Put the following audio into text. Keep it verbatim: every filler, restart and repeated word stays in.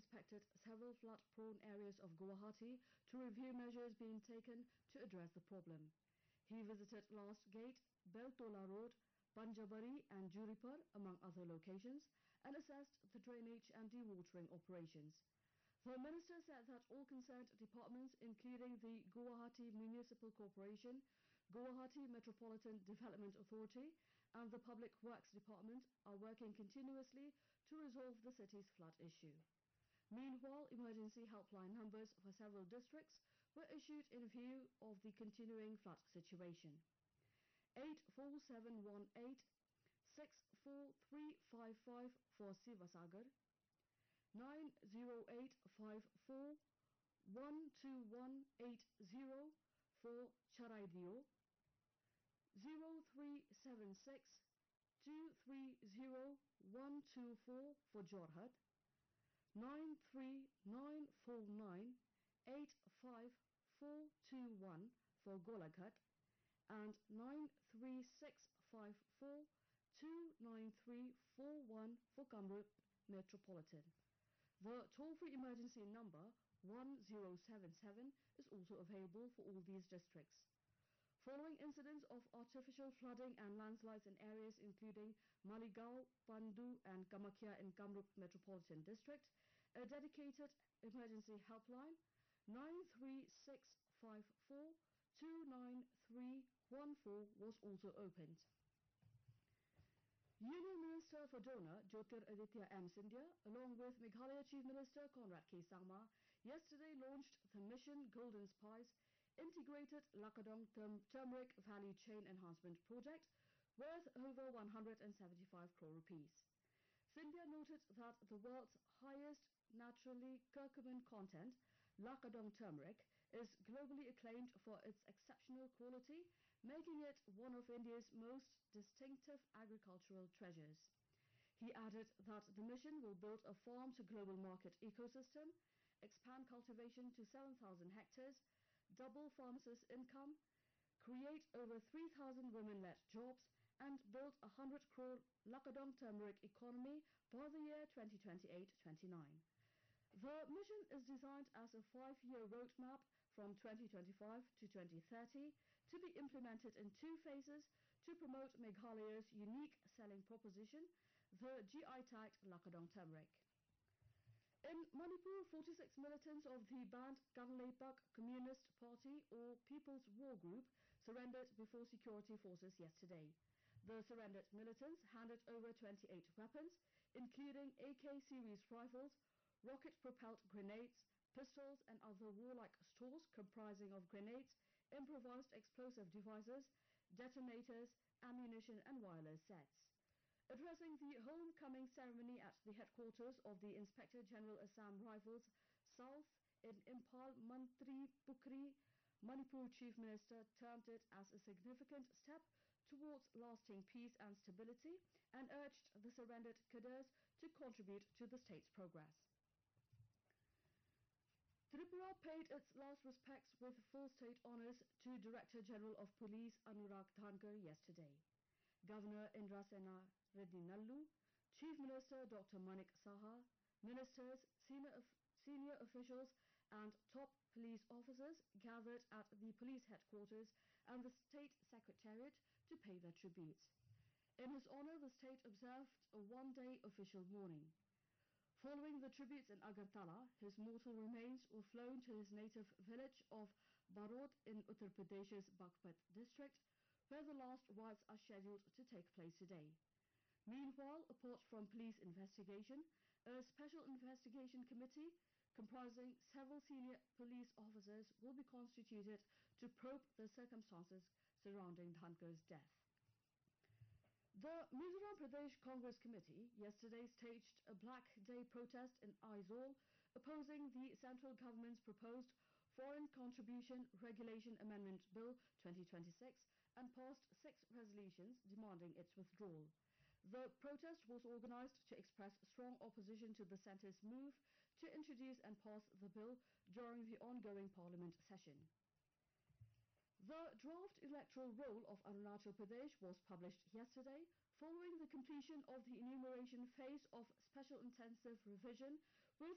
inspected several flood-prone areas of Guwahati to review measures being taken to address the problem. He visited Last Gate, Beltola Road, Panjabari and Juripur, among other locations, and assessed the drainage and dewatering operations. The Minister said that all concerned departments, including the Guwahati Municipal Corporation, Guwahati Metropolitan Development Authority and the Public Works Department, are working continuously to resolve the city's flood issue. Meanwhile, emergency helpline numbers for several districts were issued in view of the continuing flood situation. eight four seven one eight, six four three five five for Sivasagar, nine zero eight five four, one two one eight zero for Charaidio, zero three seven six, two three zero one two four for Jorhat, nine three nine four nine eight five four two one for Golaghat, and nine three six five four, two nine three four one for Kamrup Metropolitan. The toll-free emergency number one zero seven seven is also available for all these districts. Following incidents of artificial flooding and landslides in areas including Maligaon, Pandu and Kamakya in Kamrup Metropolitan District, a dedicated emergency helpline nine three six five four, two nine three one four was also opened. Union Minister for Dona, Jyotiraditya M. Scindia, along with Meghalaya Chief Minister Conrad K. Sangma, yesterday launched the Mission Golden Spice Integrated Lakadong Term Turmeric Value Chain Enhancement Project, worth over one hundred seventy-five crore rupees. Scindia noted that the world's highest naturally curcumin content, Lakadong turmeric, is globally acclaimed for its exceptional quality, making it one of India's most distinctive agricultural treasures. He added that the mission will build a farm-to-global market ecosystem, expand cultivation to seven thousand hectares, double pharmacists' income, create over three thousand women-led jobs, and build a one hundred crore Lakadong turmeric economy by the year twenty twenty-eight twenty-nine. The mission is designed as a five-year roadmap from twenty twenty-five to twenty thirty to be implemented in two phases to promote Meghalaya's unique selling proposition, the G I-tagged Lakadong turmeric. In Manipur, forty-six militants of the banned Kangleipak Communist Party or People's War Group surrendered before security forces yesterday. The surrendered militants handed over twenty-eight weapons, including A K series rifles, rocket-propelled grenades, pistols and other warlike stores comprising of grenades, improvised explosive devices, detonators, ammunition and wireless sets. Addressing the homecoming ceremony at the headquarters of the Inspector General Assam Rifles South in Impal, Mantri Pukri, Manipur Chief Minister termed it as a significant step towards lasting peace and stability and urged the surrendered cadres to contribute to the state's progress. Tripura paid its last respects with full state honours to Director General of Police Anurag Dhankar yesterday. Governor Indrasena Reddy Nallu, Chief Minister Doctor Manik Saha, ministers, senior, senior officials and top police officers gathered at the police headquarters and the state secretariat to pay their tributes. In his honour, the state observed a one-day official mourning. Following the tributes in Agartala, his mortal remains were flown to his native village of Barod in Uttar Pradesh's Baghpat district, where the last rites are scheduled to take place today. Meanwhile, apart from police investigation, a special investigation committee comprising several senior police officers will be constituted to probe the circumstances surrounding Dhankar's death. The Mizoram Pradesh Congress Committee yesterday staged a Black Day protest in Aizawl opposing the central government's proposed Foreign Contribution Regulation Amendment Bill twenty twenty-six and passed six resolutions demanding its withdrawal. The protest was organised to express strong opposition to the centre's move to introduce and pass the bill during the ongoing parliament session. The draft electoral roll of Arunachal Pradesh was published yesterday following the completion of the enumeration phase of special intensive revision